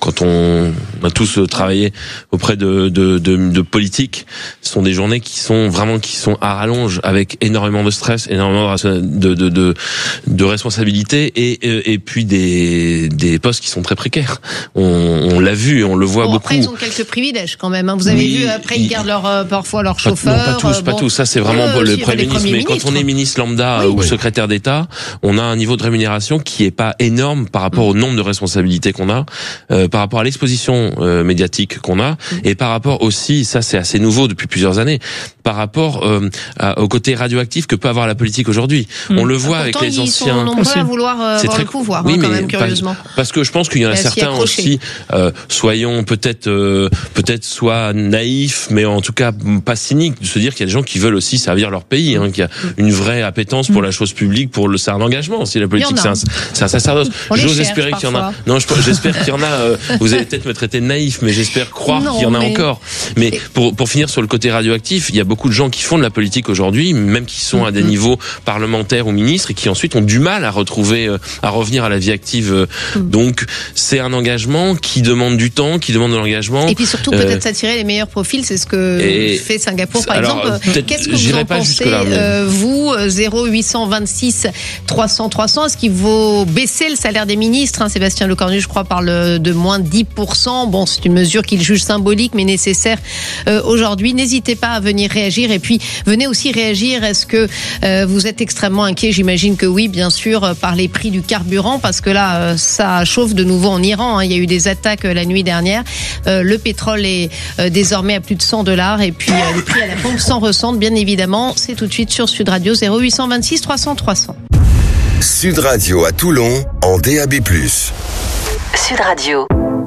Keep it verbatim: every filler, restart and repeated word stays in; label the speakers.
Speaker 1: quand on, on a tous travaillé auprès de, de, de, de politiques, ce sont des journées qui sont vraiment qui sont à rallonge, avec énormément de stress, énormément de de de, de, de responsabilités et et puis des des postes qui sont très précaires. On, on l'a vu, on le voit bon, beaucoup.
Speaker 2: Après, ils ont quelques privilèges quand même. Hein. Vous avez oui, vu, après, ils gardent leur, euh, parfois leur chauffeur.
Speaker 1: Non, pas tous,
Speaker 2: euh,
Speaker 1: pas
Speaker 2: bon,
Speaker 1: tous. Ça, c'est vraiment
Speaker 2: euh,
Speaker 1: le
Speaker 2: aussi,
Speaker 1: Premier ministre. Mais
Speaker 2: ministres.
Speaker 1: quand on est ministre lambda oui, ou oui. secrétaire d'État, on a un niveau de rémunération qui est pas énorme par rapport mmh. au nombre de responsabilités qu'on a, euh, par rapport à l'exposition euh, médiatique qu'on a, mmh. et par rapport aussi, ça c'est assez nouveau depuis plusieurs années, par rapport euh, à, au côté radioactif que peut avoir la politique aujourd'hui. Mmh. On le voit
Speaker 2: ah,
Speaker 1: avec les
Speaker 2: ils
Speaker 1: anciens.
Speaker 2: Ils sont nombreux à vouloir euh, avoir
Speaker 1: très...
Speaker 2: le pouvoir,
Speaker 1: oui,
Speaker 2: hein, quand
Speaker 1: mais
Speaker 2: même, curieusement.
Speaker 1: Pas, parce que je pense qu'il y en a certains aussi, euh, soyons peut-être, euh, peut-être soit naïfs, mais en tout cas pas cyniques, de se dire qu'il y a des gens qui veulent aussi servir leur pays, hein, qu'il y a une vraie appétence pour la chose publique, pour le, c'est un engagement aussi, la politique, c'est un, c'est un sacerdoce. J'ose espérer qu'il y en a. Non, je, j'espère qu'il y en a. Euh, vous allez peut-être me traiter de naïf, mais j'espère croire non, qu'il y en a mais... encore. Mais pour pour finir sur le côté radioactif, il y a beaucoup de gens qui font de la politique aujourd'hui, même qui sont à des niveaux parlementaires ou ministres, et qui ensuite ont du mal à retrouver, à revenir à la vie active. Donc c'est un engagement qui demande du temps, qui demande de l'engagement.
Speaker 2: Et puis surtout peut-être euh, s'attirer les meilleurs profils, c'est ce que et, fait Singapour par alors, exemple. Qu'est-ce que vous en pensez, là, mais... euh, vous, zéro huit cent vingt-six trois cents trois cents, est-ce qu'il vaut baisser le salaire des ministres, hein, Sébastien Lecornu, je crois, parle de moins dix pour cent. Bon, c'est une mesure qu'il juge symbolique, mais nécessaire euh, aujourd'hui. N'hésitez pas à venir réagir, et puis venez aussi réagir. Est-ce que euh, vous êtes extrêmement inquiet? J'imagine que oui, bien sûr, par les prix du carburant, parce que là, euh, ça chauffe de nouveau en Iran. Hein. Il y a eu des attaques euh, la nuit dernière. Euh, le pétrole est euh, désormais à plus de cent dollars, et puis euh, les prix à la pompe s'en ressentent, bien évidemment. C'est tout de suite sur Sud Radio, zéro huit cent vingt-six trois cents trois cents.
Speaker 3: Sud Radio à Toulon, en D A B plus.
Speaker 4: Sud Radio.